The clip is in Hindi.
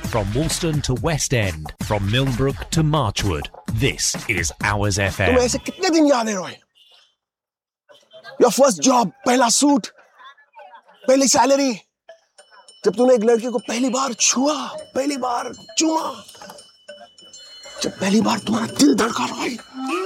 From Woolston to West End, from Millbrook to Marchwood, this is Hours FM. तुम्हें ऐसे कितने दिन याद है रॉय? Your first job, पहला सूट, पहली सैलरी, जब तूने एक लड़के को पहली बार छुआ, पहली बार चूमा, जब पहली बार तुम्हारा दिल धड़का रॉय.